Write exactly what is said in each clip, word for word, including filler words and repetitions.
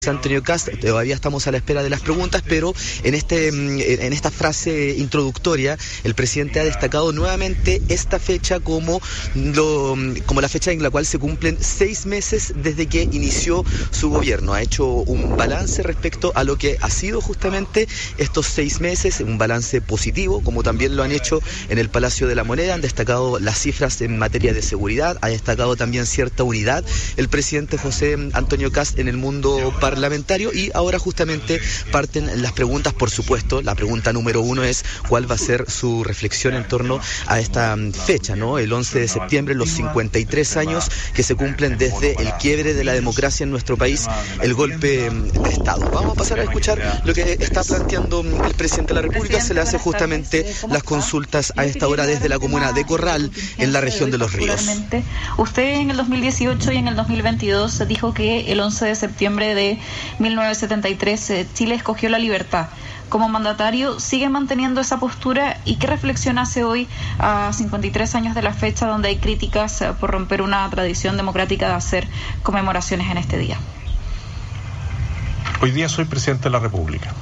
Antonio Kast, todavía estamos a la espera de las preguntas, pero en este en esta frase introductoria el presidente ha destacado nuevamente esta fecha como lo como la fecha en la cual se cumplen seis meses desde que inició su gobierno. Ha hecho un balance respecto a lo que ha sido justamente estos seis meses, un balance positivo, como también lo han hecho en el Palacio de la Moneda. Han destacado las cifras en materia de seguridad, ha destacado también cierta unidad el presidente José Antonio Kast en el mundo parlamentario. parlamentario y ahora justamente parten las preguntas. Por supuesto, la pregunta número uno es cuál va a ser su reflexión en torno a esta fecha, ¿no? El once de septiembre, los cincuenta y tres años que se cumplen desde el quiebre de la democracia en nuestro país, el golpe de Estado. Vamos a pasar a escuchar lo que está planteando el presidente de la República. Se le hace justamente las consultas a esta hora desde la comuna de Corral, en la región de Los Ríos. Usted en el dos mil dieciocho y en el dos mil veintidós dijo que el once de septiembre de mil novecientos setenta y tres eh, Chile escogió la libertad. Como mandatario, ¿sigue manteniendo esa postura? ¿Y qué reflexión hace hoy a cincuenta y tres años de la fecha, donde hay críticas eh, por romper una tradición democrática de hacer conmemoraciones en este día? Hoy día soy presidente de la República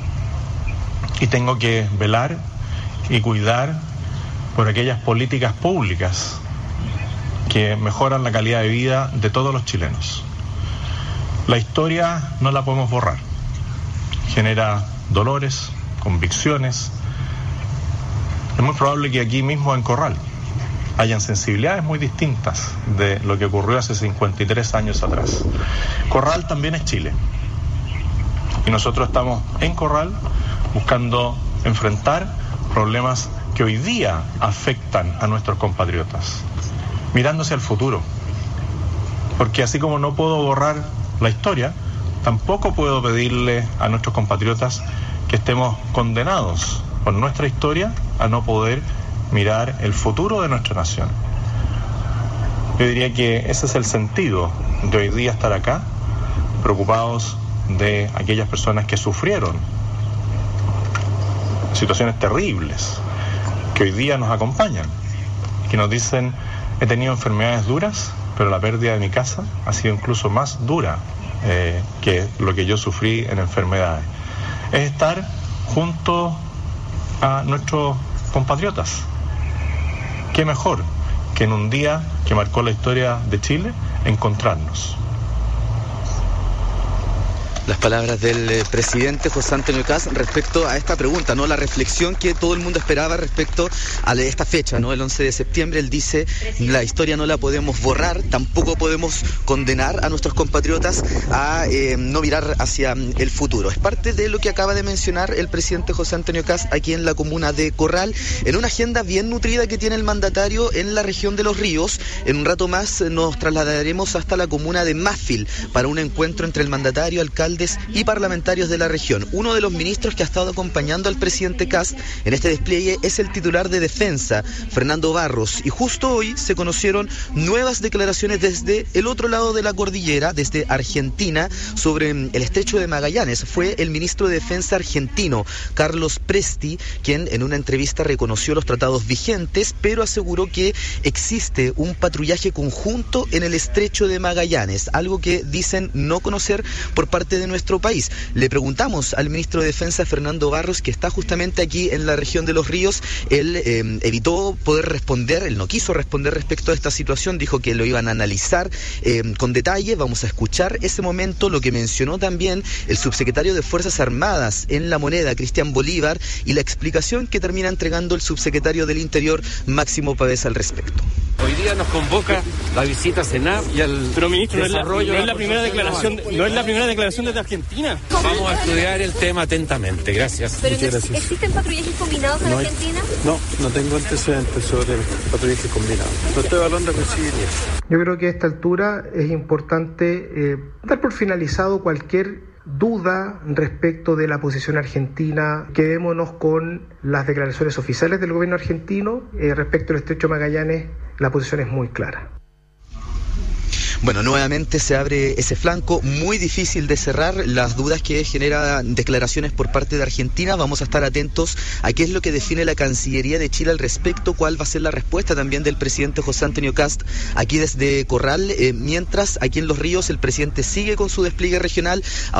y tengo que velar y cuidar por aquellas políticas públicas que mejoran la calidad de vida de todos los chilenos. La historia no la podemos borrar. Genera dolores, convicciones. Es muy probable que aquí mismo en Corral hayan sensibilidades muy distintas de lo que ocurrió hace cincuenta y tres años atrás. Corral también es Chile. Y nosotros estamos en Corral buscando enfrentar problemas que hoy día afectan a nuestros compatriotas, mirándose al futuro. Porque así como no puedo borrar la historia, tampoco puedo pedirle a nuestros compatriotas que estemos condenados por nuestra historia a no poder mirar el futuro de nuestra nación. Yo diría que ese es el sentido de hoy día estar acá, preocupados de aquellas personas que sufrieron situaciones terribles, que hoy día nos acompañan, que nos dicen: he tenido enfermedades duras, pero la pérdida de mi casa ha sido incluso más dura eh, que lo que yo sufrí en enfermedades. Es estar junto a nuestros compatriotas. ¿Qué mejor que en un día que marcó la historia de Chile encontrarnos? Las palabras del eh, presidente José Antonio Kast respecto a esta pregunta, ¿no? La reflexión que todo el mundo esperaba respecto a esta fecha, ¿no? El once de septiembre, él dice: la historia no la podemos borrar, tampoco podemos condenar a nuestros compatriotas a eh, no mirar hacia el futuro. Es parte de lo que acaba de mencionar el presidente José Antonio Kast aquí en la comuna de Corral, en una agenda bien nutrida que tiene el mandatario en la región de Los Ríos. En un rato más nos trasladaremos hasta la comuna de Mafil para un encuentro entre el mandatario, alcalde y parlamentarios de la región. Uno de los ministros que ha estado acompañando al presidente Kast en este despliegue es el titular de Defensa, Fernando Barros, y justo hoy se conocieron nuevas declaraciones desde el otro lado de la cordillera, desde Argentina, sobre el estrecho de Magallanes. Fue el ministro de Defensa argentino, Carlos Presti, quien en una entrevista reconoció los tratados vigentes, pero aseguró que existe un patrullaje conjunto en el estrecho de Magallanes, algo que dicen no conocer por parte de nuestro país. Le preguntamos al ministro de Defensa, Fernando Barros, que está justamente aquí en la región de Los Ríos. Él eh, evitó poder responder, él no quiso responder respecto a esta situación, dijo que lo iban a analizar eh, con detalle. Vamos a escuchar ese momento, lo que mencionó también el subsecretario de Fuerzas Armadas en La Moneda, Cristian Bolívar, y la explicación que termina entregando el subsecretario del Interior, Máximo Pavesa, al respecto. Hoy día nos convoca la visita a CENAP y al Pero ministro, no es la, no es la primera declaración, de, no es la primera declaración desde Argentina. Vamos a estudiar el tema atentamente, gracias. Pero Muchas no, gracias. ¿existen patrullajes combinados en no Argentina? No, no tengo antecedentes sobre patrullajes combinados. No estoy evaluando posibilidades. Yo creo que a esta altura es importante eh, dar por finalizado cualquier duda respecto de la posición argentina. Quedémonos con las declaraciones oficiales del gobierno argentino. Eh, respecto al estrecho de Magallanes, la posición es muy clara. Bueno, nuevamente se abre ese flanco muy difícil de cerrar, las dudas que generan declaraciones por parte de Argentina. Vamos a estar atentos a qué es lo que define la Cancillería de Chile al respecto, cuál va a ser la respuesta también del presidente José Antonio Kast aquí desde Corral, eh, mientras aquí en Los Ríos el presidente sigue con su despliegue regional.